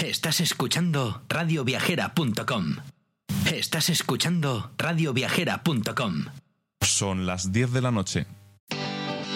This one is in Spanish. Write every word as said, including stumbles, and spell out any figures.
Estás escuchando radio viajera punto com. Estás escuchando radio viajera punto com. Son las diez de la noche